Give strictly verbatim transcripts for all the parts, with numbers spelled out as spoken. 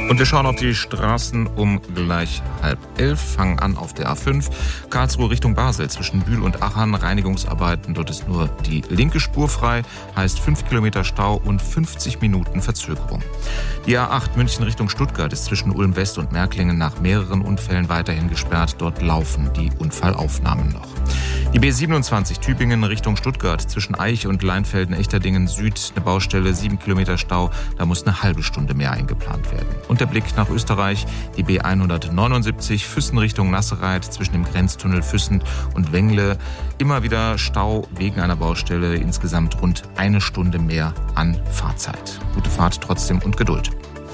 Und wir schauen auf die Straßen um gleich halb elf, fangen an auf der A fünf, Karlsruhe Richtung Basel, zwischen Bühl und Achern, Reinigungsarbeiten, dort ist nur die linke Spur frei, heißt fünf Kilometer Stau und fünfzig Minuten Verzögerung. Die A acht München Richtung Stuttgart ist zwischen Ulm West und Märklingen nach mehreren Unfällen weiterhin gesperrt, dort laufen die Unfallaufnahmen noch. Die B siebenundzwanzig Tübingen Richtung Stuttgart, zwischen Eich und Leinfelden-Echterdingen Süd, eine Baustelle, sieben Kilometer Stau, da muss eine halbe Stunde mehr eingeplant werden. Und der Blick nach Österreich, die B hundertneunundsiebzig Füssen Richtung Nassereit, zwischen dem Grenztunnel Füssen und Wengle, immer wieder Stau wegen einer Baustelle, insgesamt rund eine Stunde mehr an Fahrzeit. Gute Fahrt trotzdem und Geduld.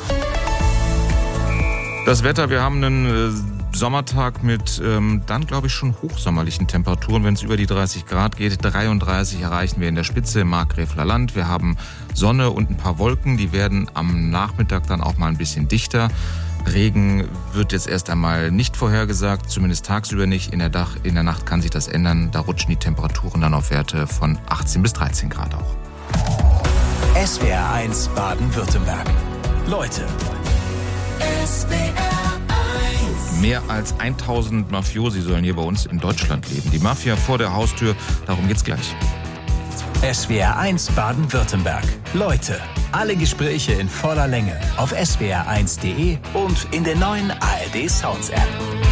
Das Wetter, wir haben einen äh, Sommertag mit ähm, dann, glaube ich, schon hochsommerlichen Temperaturen. Wenn es über die dreißig Grad geht, dreiunddreißig erreichen wir in der Spitze im Markgräfler Land. Wir haben Sonne und ein paar Wolken, die werden am Nachmittag dann auch mal ein bisschen dichter. Regen wird jetzt erst einmal nicht vorhergesagt, zumindest tagsüber nicht. In der, Dach, in der Nacht kann sich das ändern. Da rutschen die Temperaturen dann auf Werte von achtzehn bis dreizehn Grad auch. S W R eins Baden-Württemberg. Leute. S W R Mehr als tausend Mafiosi sollen hier bei uns in Deutschland leben. Die Mafia vor der Haustür, darum geht's gleich. S W R eins Baden-Württemberg. Leute, alle Gespräche in voller Länge auf S W R eins punkt de und in der neuen A R D Sounds App.